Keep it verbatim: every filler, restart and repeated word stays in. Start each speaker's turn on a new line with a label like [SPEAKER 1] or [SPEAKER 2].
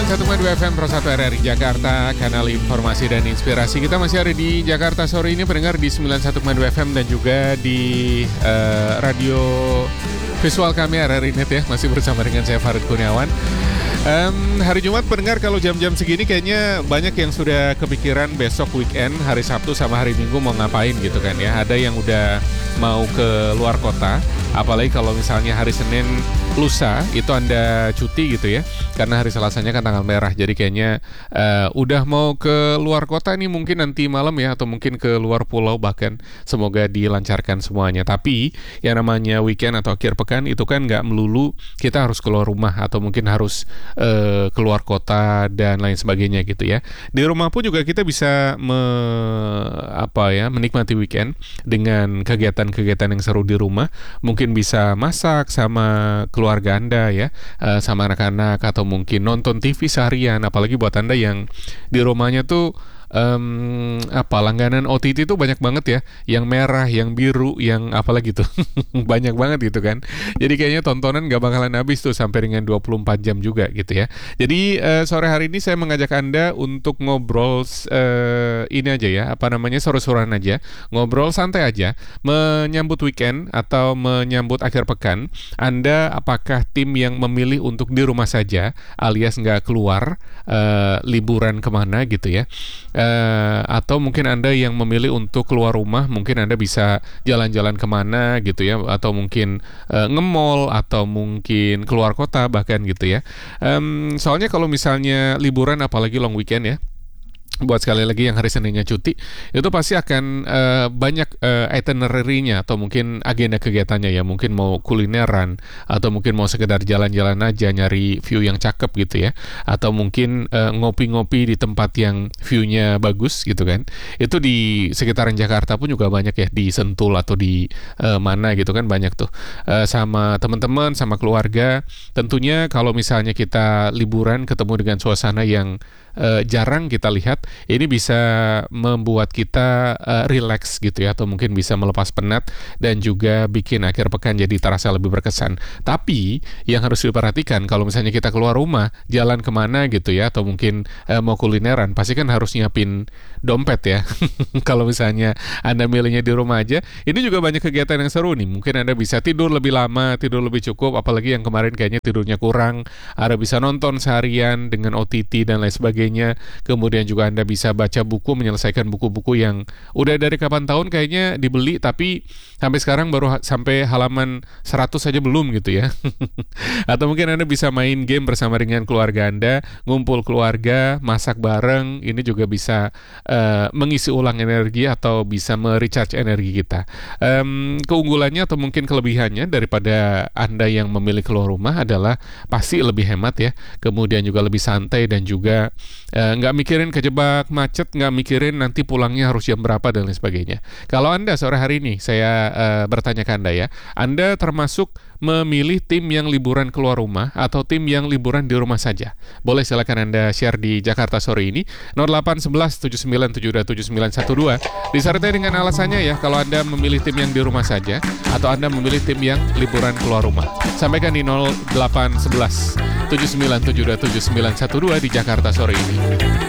[SPEAKER 1] satu koma dua F M Pro satu R R I Jakarta, kanal informasi dan inspirasi. Kita masih ada di Jakarta sore ini, pendengar di sembilan puluh satu koma dua F M dan juga di uh, radio visual kami R R I Net ya. Masih bersama dengan saya Farid Kurniawan. Um, hari Jumat pendengar, kalau jam-jam segini kayaknya banyak yang sudah kepikiran besok weekend, hari Sabtu sama hari Minggu mau ngapain gitu kan ya. Ada yang udah mau ke luar kota, apalagi kalau misalnya hari Senin lusa itu Anda cuti gitu ya, karena hari Selasanya kan tanggal merah. Jadi kayaknya uh, udah mau ke luar kota nih, mungkin nanti malam ya, atau mungkin ke luar pulau bahkan. Semoga dilancarkan semuanya. Tapi yang namanya weekend atau akhir pekan itu kan nggak melulu kita harus keluar rumah atau mungkin harus uh, keluar kota dan lain sebagainya gitu ya. Di rumah pun juga kita bisa me, apa ya menikmati weekend dengan kegiatan-kegiatan yang seru di rumah. Mungkin bisa masak sama keluarga Anda ya, uh, sama anak-anak, atau mungkin nonton T V seharian. Apalagi buat Anda yang di rumahnya tuh Um, apa langganan O T T itu banyak banget ya, yang merah, yang biru, yang apalagi tuh banyak banget gitu kan. Jadi kayaknya tontonan gak bakalan habis tuh sampai dengan dua puluh empat jam juga gitu ya. Jadi uh, sore hari ini saya mengajak Anda untuk ngobrol uh, ini aja ya, apa namanya, seru-seruan aja, ngobrol santai aja, menyambut weekend atau menyambut akhir pekan. Anda apakah tim yang memilih untuk di rumah saja alias gak keluar uh, liburan kemana gitu ya, Uh, atau mungkin Anda yang memilih untuk keluar rumah, mungkin Anda bisa jalan-jalan kemana gitu ya, atau mungkin uh, nge-mall, atau mungkin keluar kota bahkan gitu ya. Um, soalnya kalau misalnya liburan apalagi long weekend ya, buat sekali lagi yang hari Seninnya cuti, itu pasti akan uh, banyak uh, itinerary-nya atau mungkin agenda kegiatannya ya. Mungkin mau kulineran, atau mungkin mau sekedar jalan-jalan aja nyari view yang cakep gitu ya, atau mungkin uh, ngopi-ngopi di tempat yang view-nya bagus gitu kan. Itu di sekitaran Jakarta pun juga banyak ya, di Sentul atau di uh, mana gitu kan, banyak tuh uh, sama teman-teman, sama keluarga. Tentunya kalau misalnya kita liburan ketemu dengan suasana yang Uh, jarang kita lihat, ini bisa membuat kita uh, relax gitu ya, atau mungkin bisa melepas penat dan juga bikin akhir pekan jadi terasa lebih berkesan. Tapi yang harus diperhatikan, kalau misalnya kita keluar rumah, jalan kemana gitu ya, atau mungkin uh, mau kulineran, pasti kan harus nyiapin dompet ya. Kalau misalnya Anda milihnya di rumah aja, ini juga banyak kegiatan yang seru nih. Mungkin Anda bisa tidur lebih lama, tidur lebih cukup, apalagi yang kemarin kayaknya tidurnya kurang. Anda bisa nonton seharian dengan O T T dan lain sebagainya. Kemudian juga Anda bisa baca buku, menyelesaikan buku-buku yang udah dari kapan tahun kayaknya dibeli, tapi sampai sekarang baru ha- sampai halaman seratus saja belum gitu ya. Atau mungkin Anda bisa main game bersama dengan keluarga Anda, ngumpul keluarga, masak bareng. Ini juga bisa uh, mengisi ulang energi atau bisa merecharge energi kita. Um, keunggulannya atau mungkin kelebihannya daripada Anda yang memilih keluar rumah adalah pasti lebih hemat ya, kemudian juga lebih santai, dan juga nggak uh, mikirin kejebak macet, nggak mikirin nanti pulangnya harus jam berapa dan lain sebagainya. Kalau Anda sore hari ini, saya uh, bertanya ke Anda ya, Anda termasuk memilih tim yang liburan keluar rumah atau tim yang liburan di rumah saja? Boleh silakan Anda share di Jakarta sore ini nol delapan satu satu tujuh sembilan tujuh dua tujuh sembilan satu dua, disertai dengan alasannya ya, kalau Anda memilih tim yang di rumah saja atau Anda memilih tim yang liburan keluar rumah. Sampaikan di nol delapan satu satu tujuh sembilan tujuh dua tujuh sembilan satu dua di Jakarta sore ini.